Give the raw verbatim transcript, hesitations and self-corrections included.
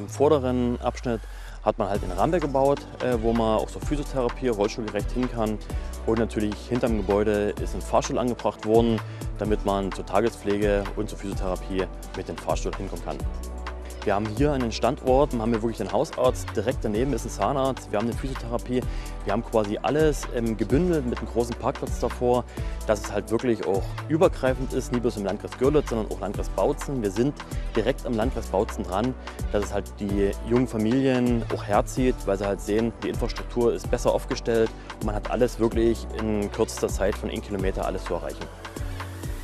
Im vorderen Abschnitt hat man halt eine Rampe gebaut, äh, wo man auch so Physiotherapie rollstuhlgerecht hin kann. Und natürlich hinterm Gebäude ist ein Fahrstuhl angebracht worden, damit man zur Tagespflege und zur Physiotherapie mit dem Fahrstuhl hinkommen kann. Wir haben hier einen Standort, wir haben hier wirklich den Hausarzt, direkt daneben ist ein Zahnarzt, wir haben eine Physiotherapie, wir haben quasi alles ähm, gebündelt mit einem großen Parkplatz davor, dass es halt wirklich auch übergreifend ist, nicht bloß im Landkreis Görlitz, sondern auch Landkreis Bautzen. Wir sind direkt am Landkreis Bautzen dran, dass es halt die jungen Familien auch herzieht, weil sie halt sehen, die Infrastruktur ist besser aufgestellt und man hat alles wirklich in kürzester Zeit von einem Kilometer alles zu erreichen.